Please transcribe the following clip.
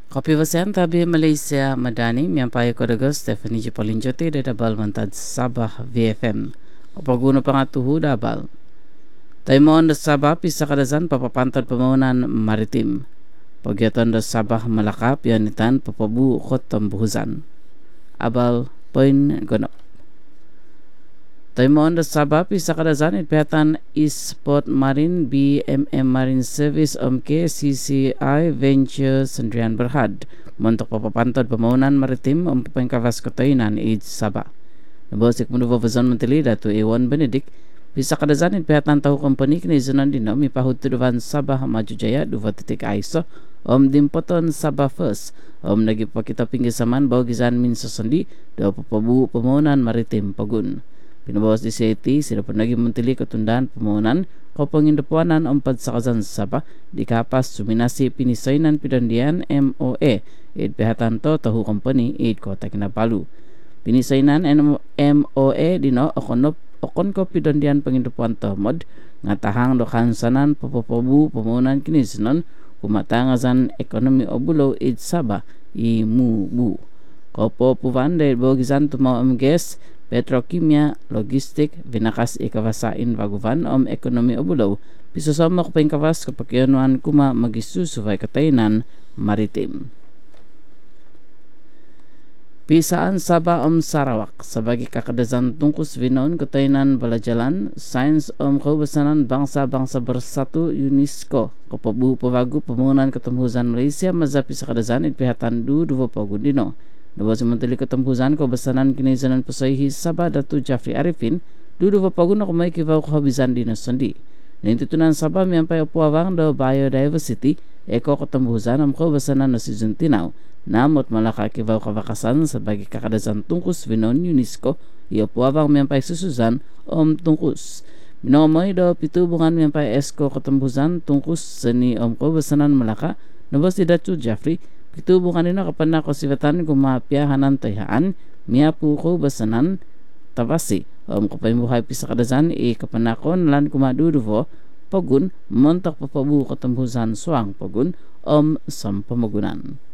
Kopi Vasan tabi Malaysia Madani miampai kodagas Stephanie Jepolin Jote da dabal mantad Sabah VFM. Opaguna pangatuhu dabal. Taimon da Sabah pisa kadazan papapantad pembangunan maritim. Pagiatan da Sabah Malaka pianitan papabu khotam buhuzan. Abal poin gonok. Taimon da Sabah pisa kadazan itpihatan Eastport Marine BMM Marine Service OMK CCI Venture Sendrian Berhad untuk papapantod pembangunan maritim pengkawas ketainan id Sabah. Nabosik menuvo Vazon Menteri Datu Ewan Benedict pisa kadazan itpihatan tahu kompani kini zunan dino mipahut tuduhan Sabah Maju Jaya 2.0 dimpoton Sabah First nagi pakita pinggir saman bau gizan min sesendi do papabu pembangunan maritim pagun. Pinabawas di CIT, sila penagi mentili ketundaan pembangunan kopong indepuanan 4 sakazan Sabah di kapas suminasi pinisainan pidandian MOA pihatan to tahu company kota Kinabalu. Pinisainan MOA dino okon ko pidandian pengindepuan to mod ngatahang dokansanan papapabu pembangunan kini senon kumatangazan ekonomi obulo Sabah imubu. Kopo puvan dari bogizan tumau MGS petrokimia, logistik, vinakas ikawasain waguvan ekonomi obulo, pisosama kupeng kawas kapakyanuan kuma magisusuvay katainan maritim. Pisaan Sabah Sarawak sebagai kakadazan tungkus vinon katainan balajalan sains kebesaran bangsa-bangsa bersatu UNESCO kepabu pewagu pembangunan ketemuzan Malaysia mazap pisakadazan itpihatan dua pagundino. Nawas Menteri Ketempusan Kebesaran Kinizanan Pesaihi Sabah Datu Jafri Arifin dulu papaguna kumai kivau kehabizan dinas sendi. Nanti tunan Sabah miampai puawang do biodiversity eko ketempusan kebesaran nasi juntinau. Namut malaka kivau kevakasan sebagai kakadazan tungkus vinon UNESCO ia puawang miampai susuzan tungkus. Minomoi do pitu bungan miampai esko ketempusan tungkus seni kebesaran malaka. Nawas Datu Jafri itu bukan ina kapana ko sivatan kumapiahanan tayhaan miapu ko basanan tabasi kapaymuhay pisa kadazan kapanakon lan kumaduduvo pagun montak papabu katembusan suang pagun sampamagunan.